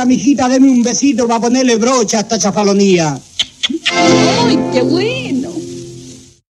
mijita, deme un besito para ponerle brocha a esta chafalonía. ¡Ay, qué bueno!